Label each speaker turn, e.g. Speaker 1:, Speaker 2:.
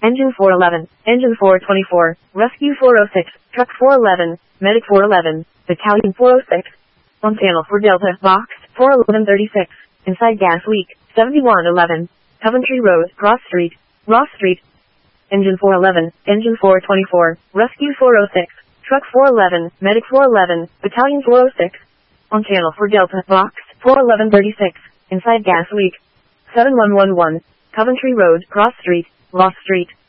Speaker 1: Engine 411, Engine 424, Rescue 406, Truck 411, Medic 411, Battalion 406. On channel for Delta, Box 41136, inside gas leak, 7111, Coventry Road, Ross Street, Ross Street. Engine 411, Engine 424, Rescue 406, Truck 411, Medic 411, Battalion 406. On channel for Delta, Box 41136, inside gas leak, 7111, Coventry Road, Ross Street, Ross Street.